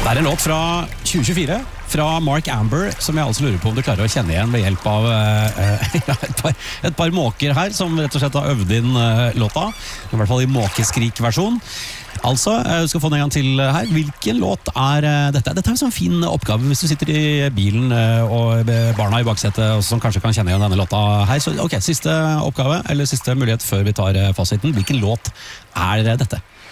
Det en låt fra 2024 fra Mark Amber som jeg altså lurer på om du klarer å kjenne igjen ved hjelp av et par måker her som rett og slett har øvd inn låta, i hvert fall i måkeskrik-versjon. Altså, du skal få den en gang til her. Hvilken låt dette? Dette en sånn fin oppgave hvis du sitter i bilen og barna i baksetet som kanskje kan kjenne igjen denne låta her. Så ok, siste oppgave, eller siste mulighet før vi tar fasiten. Hvilken låt dette?